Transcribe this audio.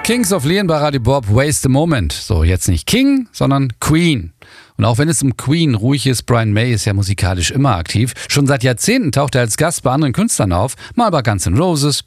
Kings of Leon bei Radio Bob, Waste a Moment. So, jetzt nicht King, sondern Queen. Und auch wenn es um Queen ruhig ist, Brian May ist ja musikalisch immer aktiv. Schon seit Jahrzehnten taucht er als Gast bei anderen Künstlern auf. Mal bei Guns N' Roses,